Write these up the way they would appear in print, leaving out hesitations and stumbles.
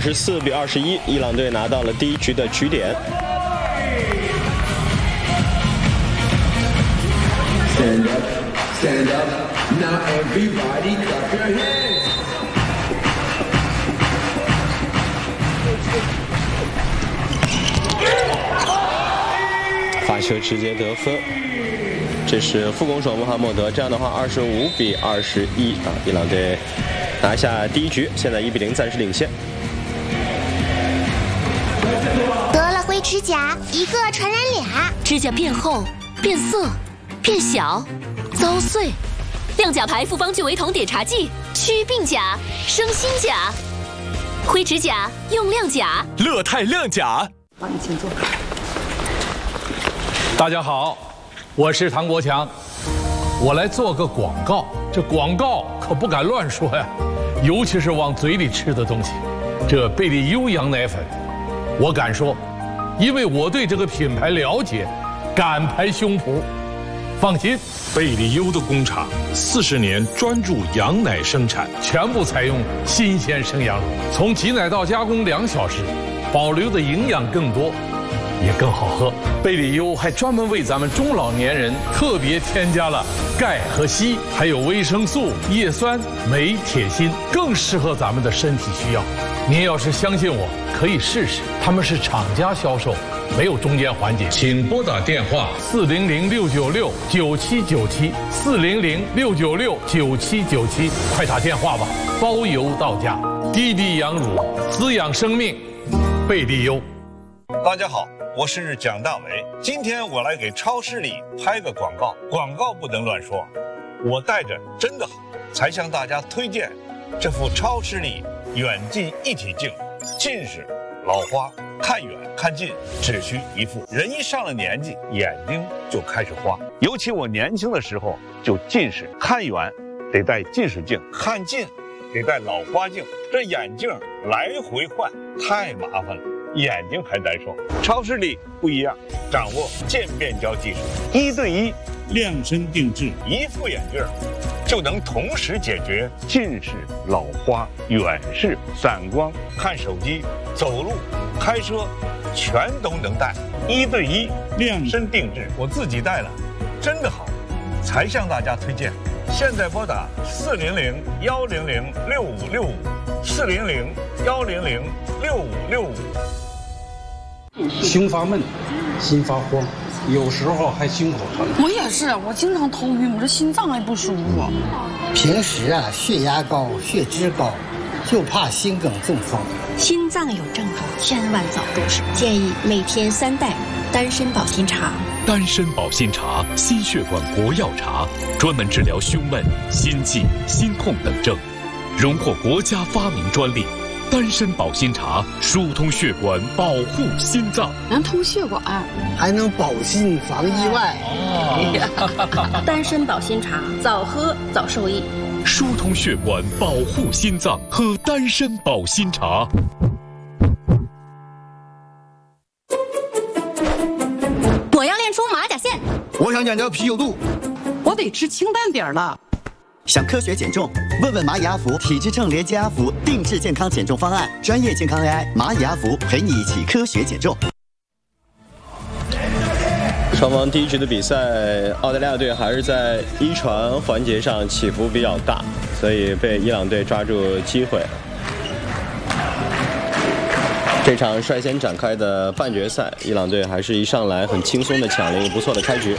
24比21，伊朗队拿到了第一局的局点。 Stand up, stand up, now everybody clap your hands. 发球直接得分，这是副攻手穆罕默德。这样的话，25比21啊，伊朗队拿下第一局，现在1比0暂时领先。 得了灰指甲，一个传染俩， 指甲变厚、变色、变小、遭碎。亮甲牌复方聚维酮碘茶剂，祛病甲、生新甲。灰指甲用亮甲， 乐泰亮甲。 好，你请坐。 大家好，我是唐国强，我来做个广告。这广告可不敢乱说呀，尤其是往嘴里吃的东西。这贝利优羊奶粉，我敢说，因为我对这个品牌了解，敢拍胸脯。放心， 贝利优的工厂40年专注羊奶生产， 全部采用新鲜生羊乳，从挤奶到加工2小时，保留的营养更多。也更好喝。贝利优还专门为咱们中老年人特别添加了钙和硒，还有维生素、叶酸、镁、铁、锌，更适合咱们的身体需要。您要是相信我，可以试试。他们是厂家销售，没有中间环节。请拨打电话400-696-9797，400-696-9797，快打电话吧，包邮到家。低低羊乳，滋养生命，贝利优。 大家好，我是蒋大为。今天我来给超市里拍个广告，广告不能乱说。我带着真的好，才向大家推荐这副超视力远近一体镜。近视、老花，看远看近只需一副。人一上了年纪，眼睛就开始花。尤其我年轻的时候就近视，看远得戴近视镜，看近得戴老花镜，这眼镜来回换太麻烦了。眼睛还难受，超视力不一样，掌握渐变焦技术，1对1量身定制，一副眼镜就能同时解决近视、老花、远视、散光、看手机、走路、开车，全都能戴。1对1量身定制，我自己戴了，真的好，才向大家推荐。现在拨打400-100-6565，400-100-6565。 胸发闷，心发慌，有时候还心口疼。 我也是，我经常头晕，我这心脏还不舒服。 平时啊，血压高、血脂高，就怕心梗中风。 心脏有症状，千万早入手。建议每天3袋丹参保心茶。 丹参保心茶，心血管国药茶，专门治疗胸闷、心悸、心痛等症，荣获国家发明专利。丹参保心茶疏通血管，保护心脏， 能通血管， 还能保心防意外。 丹参保心茶，早喝早受益。 疏通血管，保护心脏，喝丹参保心茶。 我要练出马甲线， 我想减掉啤酒肚， 我得吃清淡点了。 想科学减重？问问蚂蚁阿福体脂秤连接阿福定制健康减重方案，专业健康 AI 蚂蚁阿福陪你一起科学减重。 双方第一局的比赛，澳大利亚队还是在一传环节上起伏比较大，所以被伊朗队抓住机会。这场率先展开的半决赛，伊朗队还是一上来很轻松的抢了一个不错的开局。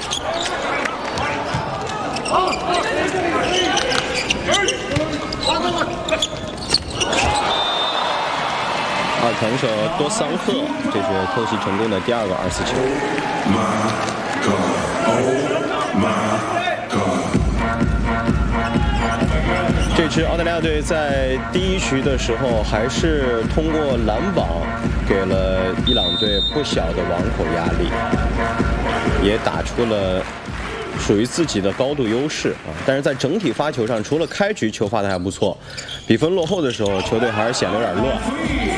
二传手多桑赫，这是偷袭成功的第2个24球。这支澳大利亚队在第一局的时候，还是通过拦网给了伊朗队不小的网口压力，也打出了属于自己的高度优势啊。但是在整体发球上，除了开局球发的还不错，比分落后的时候，球队还是显得有点乱。